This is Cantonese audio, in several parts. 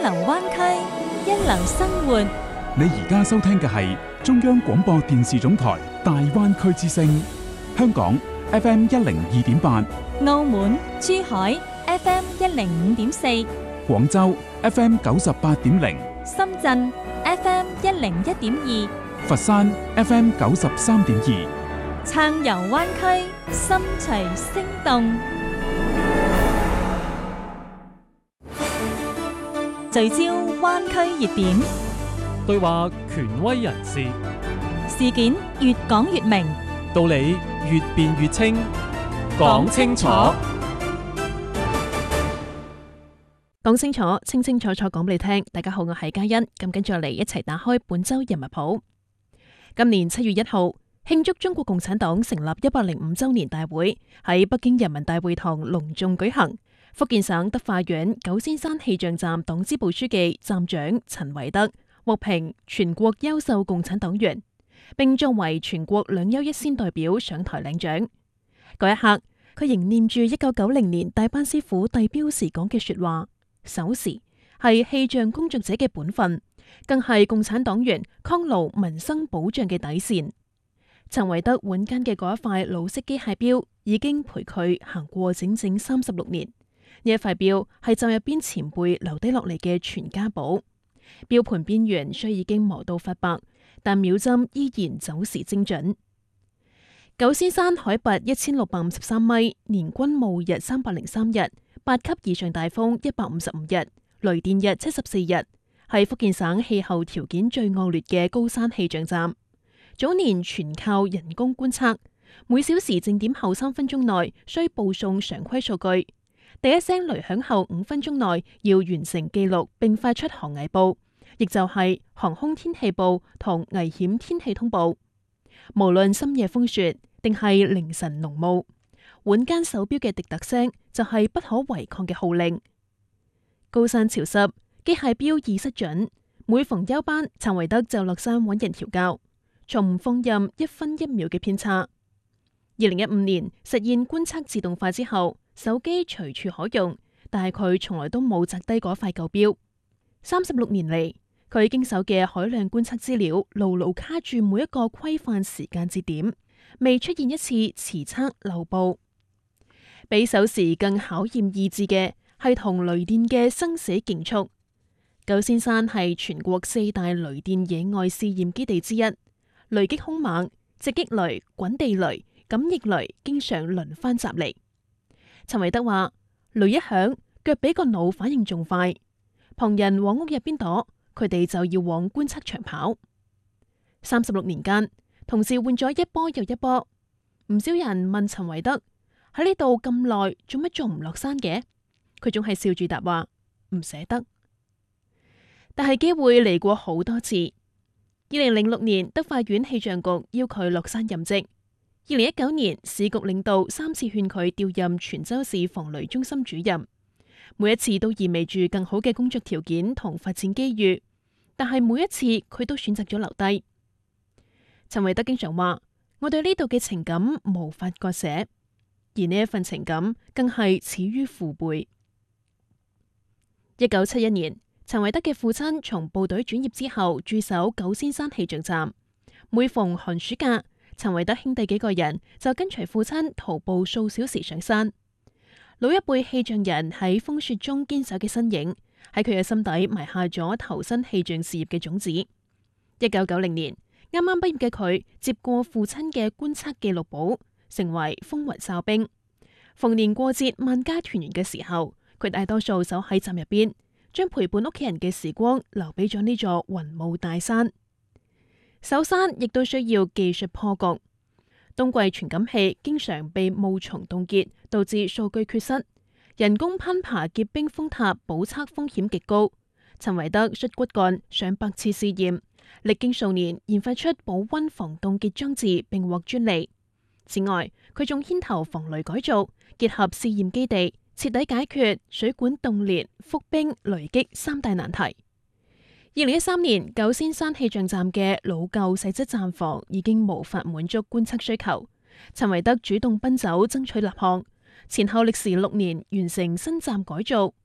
流灣區，一流生活。 你而家收聽嘅係中央廣播電視總台大灣區之聲，香港 FM 102.8， 澳門、珠海 FM 105.4， 廣州 FM 98.0， 深圳 FM 101.2， 佛山 FM 93.2， 暢遊灣區，心隨聲動。聚焦灣區熱點， 對話權威人士， 事件越講越明， 道理越辯越清，講清楚， 講清楚，清清楚楚講俾你聽。大家好，我係嘉欣，咁跟住嚟一齊打開本周人物譜。今年7月1號，慶祝中國共產黨成立105周年大會喺北京人民大會堂隆重舉行。福建省德化縣九仙山氣象站黨支部書記、站長陳維德獲評全國優秀共產黨員，並作為全國兩優一先代表上台領獎。嗰一刻，佢仍念住1990年大班師傅遞表時講嘅說話：守時係氣象工作者嘅本分，更係共產黨員抗勞民生保障嘅底線。陳維德腕間嘅嗰一塊老式機械表已經陪佢行過整整36年。呢一塊表係站入邊前輩留低落嚟嘅傳家寶，表盤邊緣雖已經磨到發白，但秒針依然走時精準。九仙山海拔1653米，年均霧日303日，8級以上大風155日，雷電日74日，係福建省氣候條件最惡劣嘅高山氣象站。早年全靠人工觀測，每小時正點後3分鐘內需報送常規數據。第一聲雷響後5分鐘內要完成記錄並發出航危報，亦就係航空天氣報同危險天氣通報。無論深夜風雪定係凌晨濃霧，腕間手錶嘅滴答聲就係不可違抗嘅號令。高山潮濕，機械錶易失準，每逢休班，陳維德就落山揾人調校，從唔放任1分1秒嘅偏差。2015年實現觀測自動化之後，手機隨處可用，但係佢從來都冇摘低嗰塊舊錶。36年嚟，佢經手嘅海量觀測資料牢牢卡住每一個規範時間節點，未出現一次遲測漏報。比手時更考驗意志嘅係同雷電嘅生死競速。九仙山係全國4大雷電野外試驗基地之一，雷擊兇猛，直擊雷、滾地雷、感應雷經常輪番襲嚟。陳維德話：雷一響，腳比個腦反應仲快。旁人往屋入邊躲，佢哋就要往觀測場跑。36年間，同時換咗一波又一波。唔少人問陳維德喺呢度咁耐，做乜仲唔落山嘅？佢總係笑住答話：唔捨得。但係機會嚟過好多次。2006年，德化縣氣象局要佢落山任職。2019年，市局領導3次勸佢調任泉州市防雷中心主任，每一次都意味住更好嘅工作條件同發展機遇，但係每一次佢都選擇咗留低。陳維德經常話：我對呢度嘅情感無法割捨，而呢一份情感更係始於父輩。1971年，陳維德嘅父親從部隊轉業之後駐守九仙山氣象站，每逢寒暑假，陳維德兄弟幾個人就跟隨父親徒步數小時上山。老一輩氣象人喺風雪中堅守嘅身影，喺佢嘅心底埋下咗投身氣象事業嘅種子。1990年，啱啱畢業嘅佢接過父親嘅觀測記錄簿，成為風雲哨兵。逢年過節、萬家團圓嘅時候，佢大多數守喺站入邊，將陪伴屋企人嘅時光留俾咗呢座雲霧大山。守山亦都需要技術破局，冬季傳感器經常被霧叢凍結，導致數據缺失。人工攀爬結冰峰塔，補測風險極高。陳維德率骨幹上百次試驗，歷經數年研發出保溫防凍結裝置，並獲專利。此外，佢仲牽頭防雷改造，結合試驗基地，徹底解決水管凍裂、覆冰、雷擊3大難題。2013年，九仙山氣象站嘅老舊細質站房已經無法滿足觀測需求，陳維德主動奔走爭取立項，前後歷時6年完成新站改造。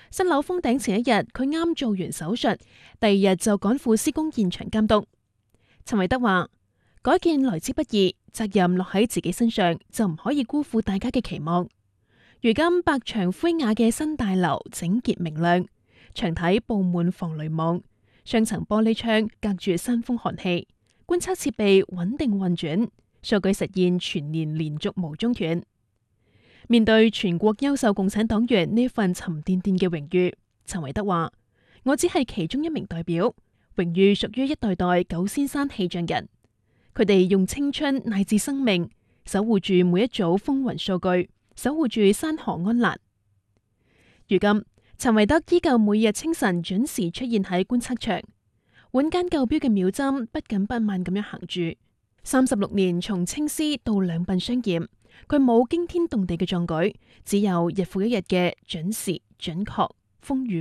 新樓封頂前一日，佢啱做完手術，第二日就趕赴施工現場監督。陳維德話：改建來之不易，責任落喺自己身上，就唔可以辜負大家嘅期望。如今白牆灰瓦嘅新大樓整潔明亮，牆體佈滿防雷網，雙層玻璃窗隔住山風寒氣，觀測設備穩定運轉，數據實現全年連續無中斷。面對全國優秀共產黨員呢份沉甸甸嘅榮譽，陳維德話：我只係其中一名代表，榮譽屬於一代代九仙山氣象人，佢哋用青春乃至生命守護住每一組風雲數據，守護住山河安籟。如今，陳維德依舊每日清晨準時出現喺觀測場，穩間救標嘅秒針不緊不慢咁樣行住。36年從青絲到兩鬢雙艷，佢冇驚天動地嘅壯舉，只有日復一日嘅準時準確風雨